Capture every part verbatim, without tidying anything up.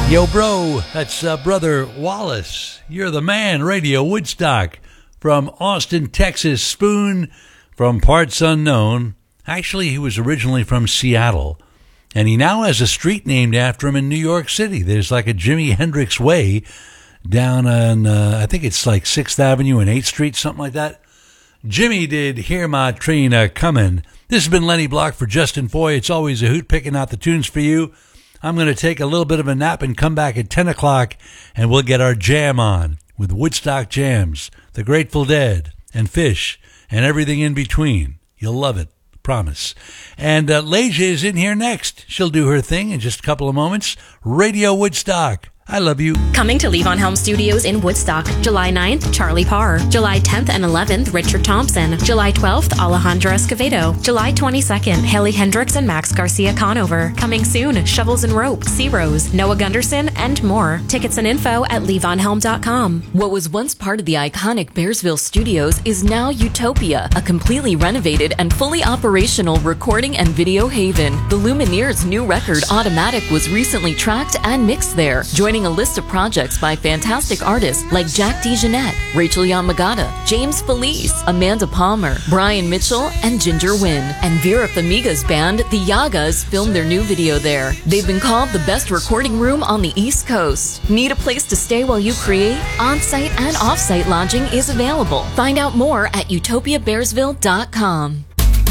Yo, bro, that's uh, Brother Wallace. You're the man, Radio Woodstock. From Austin, Texas, Spoon, from parts unknown. Actually, he was originally from Seattle, and he now has a street named after him in New York City. There's like a Jimi Hendrix Way down on, uh, I think it's like sixth Avenue and eighth Street, something like that. Jimmy did Hear My Train A Comin'. This has been Lenny Block for Justin Foy. It's always a hoot picking out the tunes for you. I'm going to take a little bit of a nap and come back at ten o'clock, and we'll get our jam on with Woodstock Jams, The Grateful Dead, and Fish, and everything in between. You'll love it, promise. And uh, Leja is in here next. She'll do her thing in just a couple of moments. Radio Woodstock. I love you. Coming to Levon Helm Studios in Woodstock, July ninth, Charlie Parr. July tenth and eleventh, Richard Thompson. July twelfth, Alejandro Escovedo. July twenty-second, Haley Hendricks and Max Garcia Conover. Coming soon, Shovels and Rope, Sea Rose, Noah Gunderson, and more. Tickets and info at levon helm dot com. What was once part of the iconic Bearsville Studios is now Utopia, a completely renovated and fully operational recording and video haven. The Lumineers' new record, Automatic, was recently tracked and mixed there, joining a list of projects by fantastic artists like Jack DeJohnette, Rachel Yamagata, James Felice, Amanda Palmer, Brian Mitchell, and Ginger Wynn. And Vera Famiga's band, The Yagas, filmed their new video there. They've been called the best recording room on the East Coast. Need a place to stay while you create? On-site and off-site lodging is available. Find out more at utopia bearsville dot com.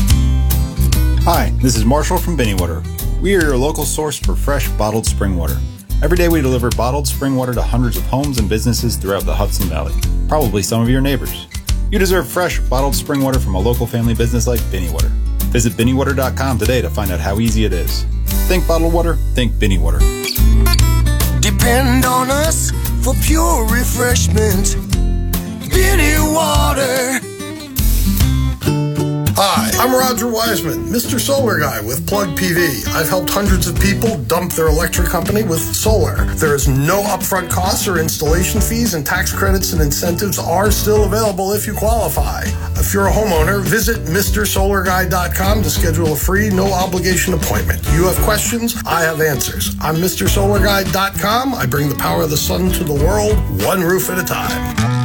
Hi, this is Marshall from Binnywater. We are your local source for fresh bottled spring water. Every day we deliver bottled spring water to hundreds of homes and businesses throughout the Hudson Valley, probably some of your neighbors. You deserve fresh bottled spring water from a local family business like Binnywater. Visit binnywater dot com today to find out how easy it is. Think bottled water, think Binnywater. Depend on us for pure refreshment. Binnywater. Hi, I'm Roger Wiseman, Mister Solar Guy with Plug P V. I've helped hundreds of people dump their electric company with solar. There is no upfront costs or installation fees, and tax credits and incentives are still available if you qualify. If you're a homeowner, visit Mister Solar Guy dot com to schedule a free, no-obligation appointment. You have questions, I have answers. I'm Mister Solar Guy dot com. I bring the power of the sun to the world, one roof at a time.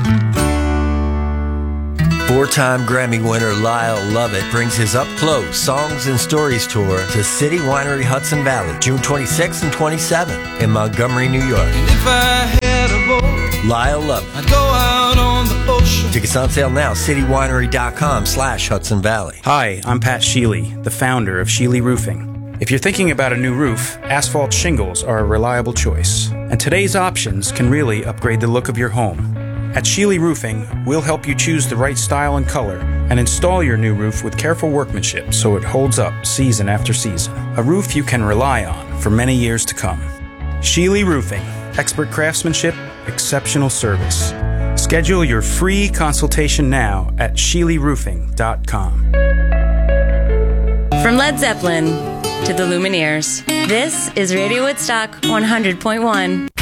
Four-time Grammy winner Lyle Lovett brings his up-close Songs and Stories tour to City Winery Hudson Valley, June twenty-sixth and twenty-seventh in Montgomery, New York. And if I had a boat, Lyle Lovett. I'd go out on the ocean. Tickets on sale now, city winery dot com slash Hudson Valley. Hi, I'm Pat Sheely, the founder of Sheely Roofing. If you're thinking about a new roof, asphalt shingles are a reliable choice. And today's options can really upgrade the look of your home. At Sheely Roofing, we'll help you choose the right style and color and install your new roof with careful workmanship so it holds up season after season. A roof you can rely on for many years to come. Sheely Roofing. Expert craftsmanship, exceptional service. Schedule your free consultation now at sheely roofing dot com. From Led Zeppelin to the Lumineers, this is Radio Woodstock one hundred point one.